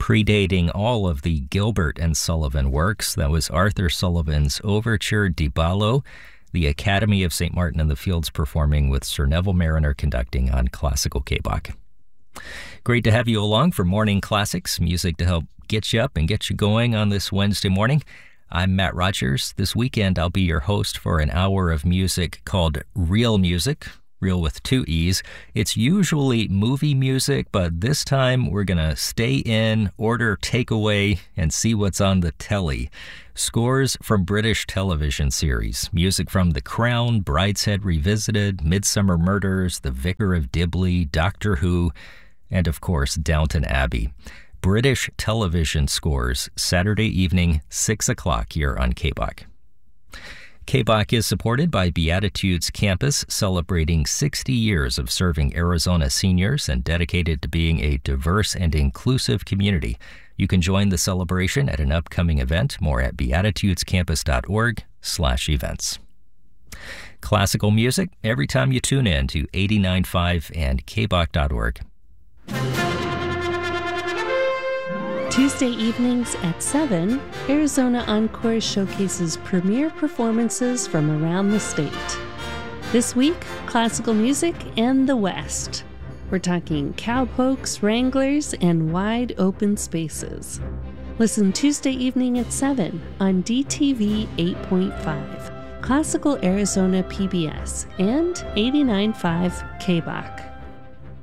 Predating all of the Gilbert and Sullivan works, that was Arthur Sullivan's Overture di Ballo, the Academy of St. Martin in the Fields performing with Sir Neville Marriner conducting on Classical K-Bach. Great to have you along for Morning Classics, music to help get you up and get you going on this Wednesday morning. I'm Matt Rogers. This weekend I'll be your host for an hour of music called Real Music, real with two E's. It's usually movie music, but this time we're going to stay in, order takeaway, and see what's on the telly. Scores from British television series, music from The Crown, Brideshead Revisited, Midsummer Murders, The Vicar of Dibley, Doctor Who, and of course Downton Abbey. British television scores, Saturday evening, 6 o'clock here on K-Bach. K-Bach is supported by Beatitudes Campus, celebrating 60 years of serving Arizona seniors and dedicated to being a diverse and inclusive community. You can join the celebration at an upcoming event. More at beatitudescampus.org/events. Classical music every time you tune in to 89.5 and kbach.org. Tuesday evenings at 7, Arizona Encore showcases premier performances from around the state. This week, classical music and the West. We're talking cowpokes, wranglers, and wide open spaces. Listen Tuesday evening at 7 on DTV 8.5, Classical Arizona PBS, and 89.5 K-Bach.